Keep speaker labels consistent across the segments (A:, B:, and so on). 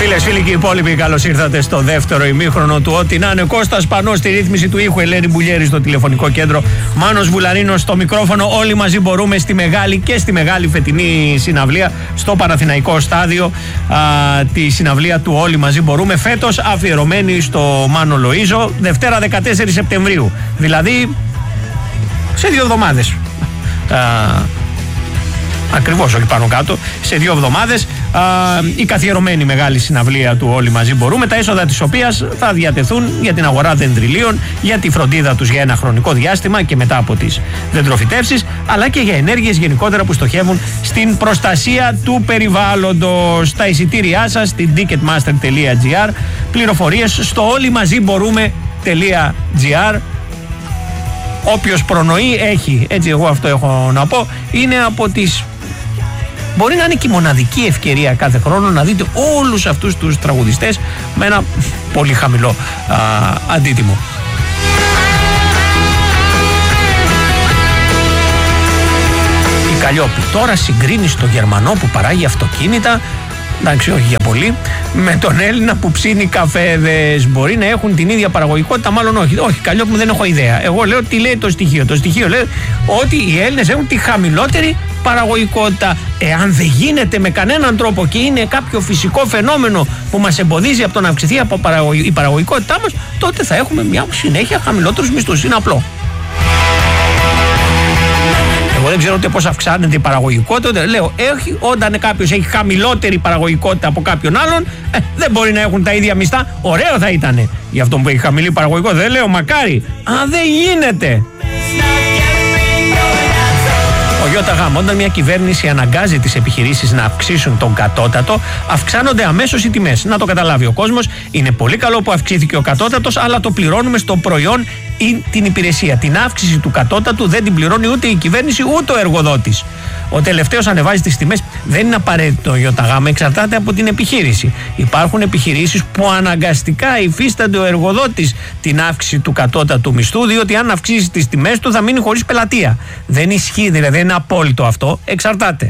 A: Φίλες, φίλοι και οι υπόλοιποι, καλώς ήρθατε στο δεύτερο ημίχρονο του Ό,τι να είναι. Κώστας Πανός στη ρύθμιση του ήχου, Ελένη Μπουλιέρη στο τηλεφωνικό κέντρο, Μάνος Βουλαρίνος στο μικρόφωνο. Όλοι μαζί μπορούμε στη μεγάλη και στη μεγάλη φετινή συναυλία στο Παναθηναϊκό Στάδιο, τη συναυλία του Όλοι μαζί μπορούμε, φέτος αφιερωμένη στο Μάνο Λοΐζο, Δευτέρα 14 Σεπτεμβρίου, δηλαδή σε 2 εβδομάδες. Ακριβώς, όχι πάνω κάτω, σε 2 εβδομάδες η καθιερωμένη μεγάλη συναυλία του Όλοι μαζί μπορούμε, τα έσοδα της οποίας θα διατεθούν για την αγορά δεντριλίων, για τη φροντίδα τους για ένα χρονικό διάστημα και μετά από τις δεντροφυτεύσεις, αλλά και για ενέργειες γενικότερα που στοχεύουν στην προστασία του περιβάλλοντος. Τα εισιτήριά σας στην ticketmaster.gr, πληροφορίες στο όλοιμαζιμπορούμε.gr. Όποιος προνοεί έχει, έτσι εγώ αυτό έχω να πω, είναι από τις... Μπορεί να είναι και η μοναδική ευκαιρία κάθε χρόνο να δείτε όλους αυτούς τους τραγουδιστές με ένα πολύ χαμηλό αντίτιμο. Η Καλλιόπη τώρα συγκρίνει στον Γερμανό που παράγει αυτοκίνητα, εντάξει, όχι για πολύ, με τον Έλληνα που ψήνει καφέδες. Μπορεί να έχουν την ίδια παραγωγικότητα, μάλλον όχι. Όχι, Καλλιόπη μου, δεν έχω ιδέα. Εγώ λέω τι λέει το στοιχείο. Το στοιχείο λέει ότι οι Έλληνες έχουν τη χαμηλότερη παραγωγικότητα. Εάν δεν γίνεται με κανέναν τρόπο και είναι κάποιο φυσικό φαινόμενο που μας εμποδίζει από το να αυξηθεί η παραγωγικότητά μας, τότε θα έχουμε μια συνέχεια χαμηλότερους μισθούς. Είναι απλό. Εγώ δεν ξέρω ούτε πώς αυξάνεται η παραγωγικότητα. Λέω, όταν κάποιος έχει χαμηλότερη παραγωγικότητα από κάποιον άλλον, δεν μπορεί να έχουν τα ίδια μισθά. Ωραίο θα ήταν για αυτόν που έχει χαμηλή παραγωγικότητα. Δεν λέω μακάρι. Δεν γίνεται. Ο ΙΓ, όταν μια κυβέρνηση αναγκάζει τις επιχειρήσεις να αυξήσουν τον κατώτατο, αυξάνονται αμέσως οι τιμές. Να το καταλάβει ο κόσμος. Είναι πολύ καλό που αυξήθηκε ο κατώτατος, αλλά το πληρώνουμε στο προϊόν ή την υπηρεσία. Την αύξηση του κατώτατου δεν την πληρώνει ούτε η κυβέρνηση ούτε ο εργοδότης. Ο τελευταίος ανεβάζει τις τιμές. Δεν είναι απαραίτητο ο ΙΓ, εξαρτάται από την επιχείρηση. Υπάρχουν επιχειρήσεις που αναγκαστικά υφίστανται ο εργοδότης την αύξηση του κατώτατου μισθού, διότι αν αυξήσει τις τιμές του θα μείνει χωρίς πελατεία. Δεν ισχύει, δηλαδή δεν είναι απόλυτο αυτό, εξαρτάται.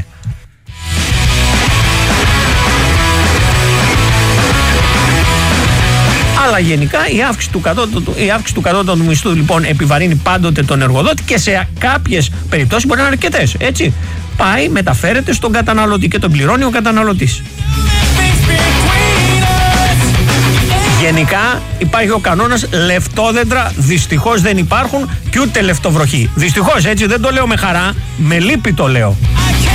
A: Αλλά γενικά η αύξηση του κατώτατου μισθού λοιπόν επιβαρύνει πάντοτε τον εργοδότη και σε κάποιες περιπτώσεις μπορεί να είναι αρκετές. Έτσι, πάει, μεταφέρεται στον καταναλωτή και τον πληρώνει ο καταναλωτής. Γενικά υπάρχει ο κανόνας λεφτόδεντρα δυστυχώς δεν υπάρχουν και ούτε λεφτοβροχή. Δυστυχώς, έτσι, δεν το λέω με χαρά, με λύπη το λέω.